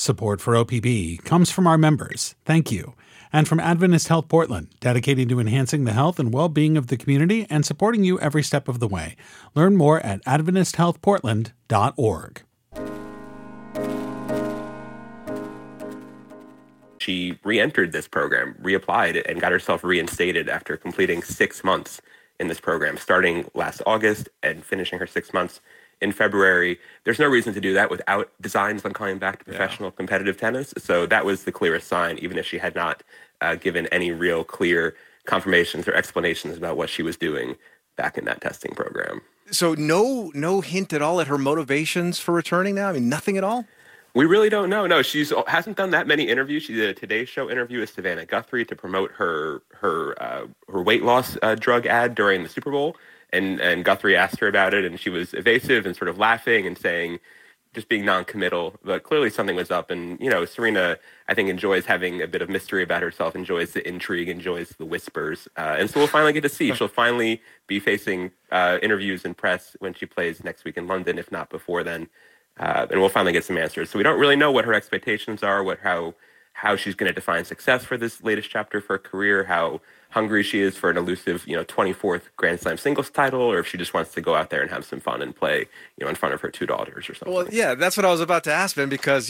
Support for OPB comes from our members. Thank you. And from Adventist Health Portland, dedicated to enhancing the health and well-being of the community and supporting you every step of the way. Learn more at adventisthealthportland.org. She re-entered this program, reapplied, and got herself reinstated after completing 6 months in this program, starting last August and finishing her 6 months in February. There's no reason to do that without designs on coming back to professional competitive tennis. So that was the clearest sign, even if she had not given any real clear confirmations or explanations about what she was doing back in that testing program. So no hint at all at her motivations for returning now? I mean, nothing at all? We really don't know. No, she hasn't done that many interviews. She did a Today Show interview with Savannah Guthrie to promote her weight loss drug ad during the Super Bowl. And Guthrie asked her about it, and she was evasive and sort of laughing and saying, just being non-committal. But clearly something was up. And, Serena, I think, enjoys having a bit of mystery about herself, enjoys the intrigue, enjoys the whispers. And so we'll finally get to see. She'll finally be facing interviews and press when she plays next week in London, if not before then. And we'll finally get some answers. So we don't really know what her expectations are, how she's going to define success for this latest chapter of her career, how hungry she is for an elusive, 24th Grand Slam singles title, or if she just wants to go out there and have some fun and play, in front of her two daughters or something. Well, yeah, that's what I was about to ask, Ben, because,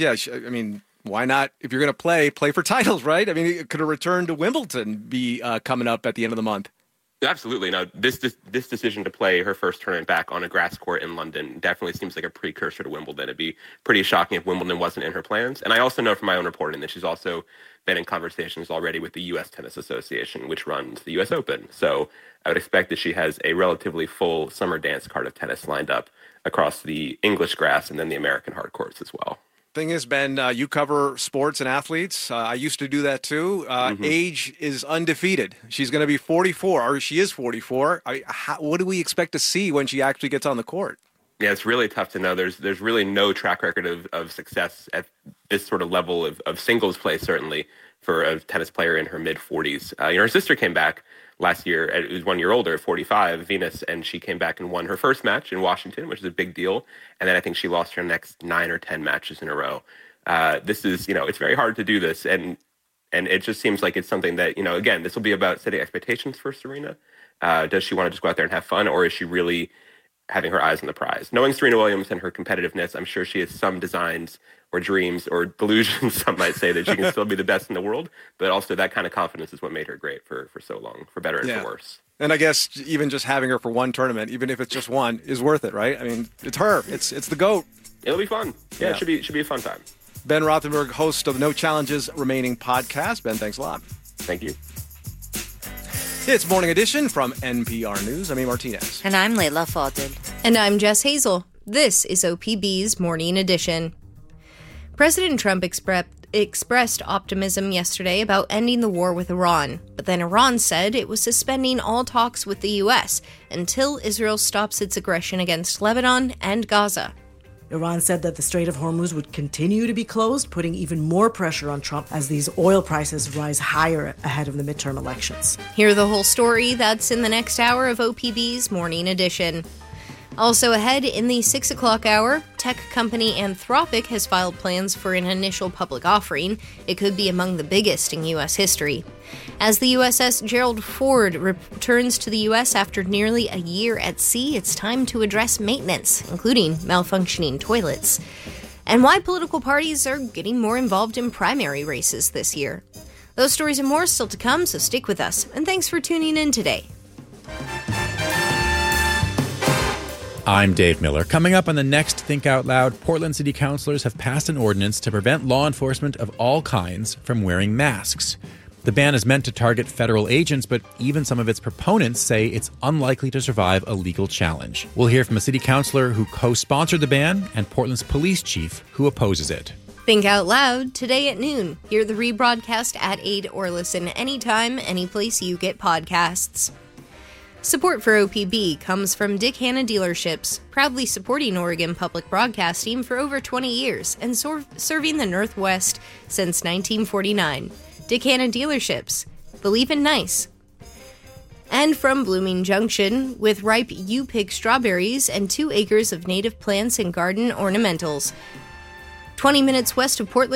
why not? If you're going to play for titles, right? I mean, could a return to Wimbledon be coming up at the end of the month? Absolutely. No, this decision to play her first tournament back on a grass court in London definitely seems like a precursor to Wimbledon. It'd be pretty shocking if Wimbledon wasn't in her plans. And I also know from my own reporting that she's also been in conversations already with the U.S. Tennis Association, which runs the U.S. Open. So I would expect that she has a relatively full summer dance card of tennis lined up across the English grass and then the American hard courts as well. Thing is, Ben, you cover sports and athletes. I used to do that too. Age is undefeated. She's going to be 44, or she is 44. What do we expect to see when she actually gets on the court? Yeah, it's really tough to know. There's really no track record of success at this sort of level of singles play, certainly, for a tennis player in her mid-40s. Her sister came back last year, it was 1 year older, 45, Venus, and she came back and won her first match in Washington, which is a big deal. And then I think she lost her next 9 or 10 matches in a row. This is, it's very hard to do this. And it just seems like it's something that, again, this will be about setting expectations for Serena. Does she want to just go out there and have fun, or is she really having her eyes on the prize? Knowing Serena Williams and her competitiveness, I'm sure she has some designs or dreams or delusions, some might say, that she can still be the best in the world. But also that kind of confidence is what made her great for so long, for better and for worse. And I guess even just having her for one tournament, even if it's just one, is worth it, right? I mean, it's her. It's the GOAT. It'll be fun. Yeah, it should be a fun time. Ben Rothenberg, host of the No Challenges Remaining podcast. Ben, thanks a lot. Thank you. It's Morning Edition from NPR News. I'm A. Martinez. And I'm Layla Fadel. And I'm Jess Hazel. This is OPB's Morning Edition. President Trump expressed optimism yesterday about ending the war with Iran, but then Iran said it was suspending all talks with the U.S. until Israel stops its aggression against Lebanon and Gaza. Iran said that the Strait of Hormuz would continue to be closed, putting even more pressure on Trump as these oil prices rise higher ahead of the midterm elections. Hear the whole story. That's in the next hour of OPB's Morning Edition. Also ahead in the 6 o'clock hour, tech company Anthropic has filed plans for an initial public offering. It could be among the biggest in U.S. history. As the USS Gerald Ford returns to the U.S. after nearly a year at sea, it's time to address maintenance, including malfunctioning toilets. And why political parties are getting more involved in primary races this year. Those stories and more still to come, so stick with us. And thanks for tuning in today. I'm Dave Miller. Coming up on the next Think Out Loud, Portland City Councilors have passed an ordinance to prevent law enforcement of all kinds from wearing masks. The ban is meant to target federal agents, but even some of its proponents say it's unlikely to survive a legal challenge. We'll hear from a city councilor who co-sponsored the ban and Portland's police chief who opposes it. Think Out Loud, today at noon. Hear the rebroadcast at 8 or listen anytime, anyplace you get podcasts. Support for OPB comes from Dick Hanna Dealerships, proudly supporting Oregon Public Broadcasting for over 20 years and serving the Northwest since 1949. Dick Hanna Dealerships. Believe in nice. And from Blooming Junction, with ripe U-Pick strawberries and 2 acres of native plants and garden ornamentals. 20 minutes west of Portland,